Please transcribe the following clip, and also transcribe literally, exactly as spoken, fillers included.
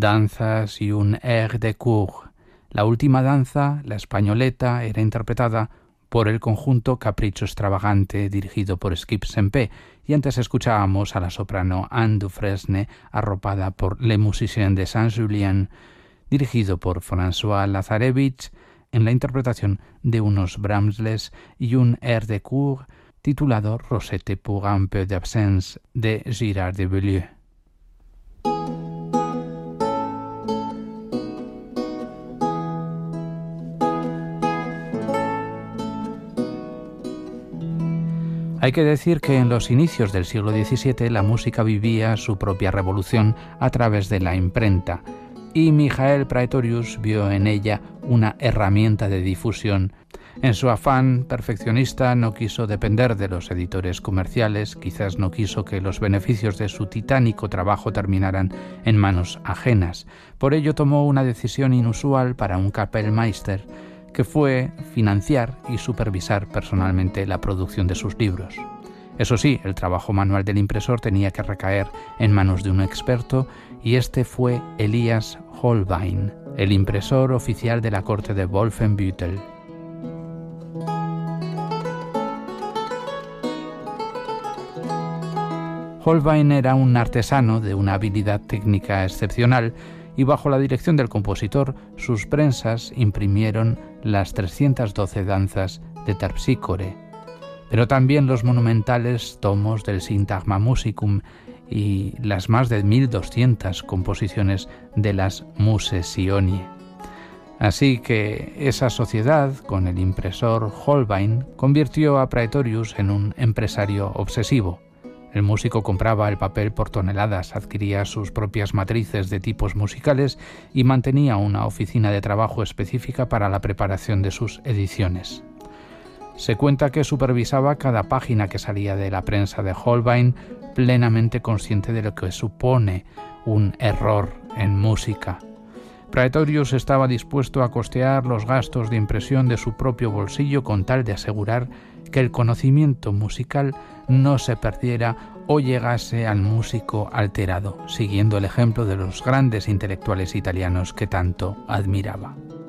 danzas y un air de cour. La última danza, la españoleta, era interpretada por el conjunto Capricho Extravagante, dirigido por Skip Sempé, y antes escuchábamos a la soprano Anne Dufresne, arropada por Les Musiciens de Saint-Julien, dirigido por François Lazarevich, en la interpretación de unos Brahmsles y un air de cour titulado Rosette pour un peu d'absence de Girard de Beaulieu. Hay que decir que en los inicios del siglo diecisiete la música vivía su propia revolución a través de la imprenta, y Michael Praetorius vio en ella una herramienta de difusión. En su afán perfeccionista no quiso depender de los editores comerciales, quizás no quiso que los beneficios de su titánico trabajo terminaran en manos ajenas. Por ello tomó una decisión inusual para un Kapellmeister, que fue financiar y supervisar personalmente la producción de sus libros. Eso sí, el trabajo manual del impresor tenía que recaer en manos de un experto, y este fue Elias Holbein, el impresor oficial de la corte de Wolfenbüttel. Holbein era un artesano de una habilidad técnica excepcional, y bajo la dirección del compositor, sus prensas imprimieron las trescientas doce danzas de Terpsícore, pero también los monumentales tomos del Syntagma Musicum y las más de mil doscientas composiciones de las Muse Sionie. Así que esa sociedad, con el impresor Holbein, convirtió a Praetorius en un empresario obsesivo. El músico compraba el papel por toneladas, adquiría sus propias matrices de tipos musicales y mantenía una oficina de trabajo específica para la preparación de sus ediciones. Se cuenta que supervisaba cada página que salía de la prensa de Holbein, plenamente consciente de lo que supone un error en música. Praetorius estaba dispuesto a costear los gastos de impresión de su propio bolsillo con tal de asegurar que el conocimiento musical no se perdiera o llegase al músico alterado, siguiendo el ejemplo de los grandes intelectuales italianos que tanto admiraba.